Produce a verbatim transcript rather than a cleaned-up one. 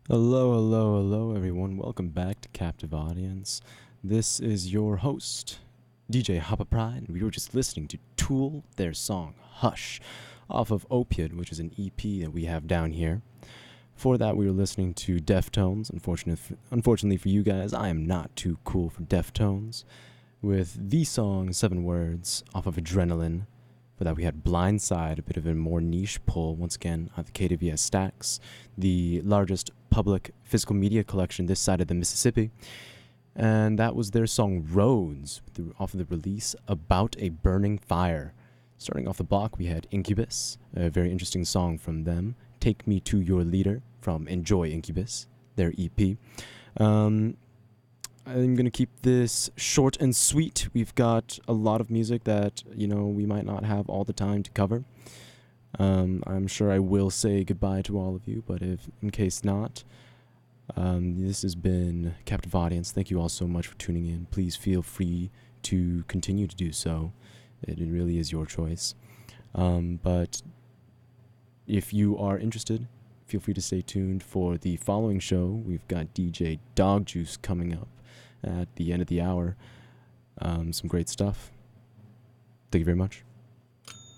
Hello, hello, hello, everyone. Welcome back to Captive Audience. This is your host, D J Hoppa Pride, and we were just listening to Tool, their song Hush, off of Opiate, which is an E P that we have down here. For that, we were listening to Deftones. Unfortunate, unfortunately for you guys, I am not too cool for Deftones. With the song Seven Words off of Adrenaline. For that, we had Blindside, a bit of a more niche pull, once again, at the K D V S Stax, the largest public physical media collection this side of the Mississippi. And that was their song Roads, off of the release About a Burning Fire. Starting off the block, we had Incubus, a very interesting song from them. Take Me to Your Leader from Enjoy Incubus, their E P. Um, I'm going to keep this short and sweet. We've got a lot of music that, you know, we might not have all the time to cover. Um, I'm sure I will say goodbye to all of you, but if in case not, um, this has been Captive Audience. Thank you all so much for tuning in. Please feel free to continue to do so. It, it really is your choice. Um, but if you are interested, feel free to stay tuned for the following show. We've got D J Dog Juice coming up at the end of the hour. Um, some great stuff. Thank you very much.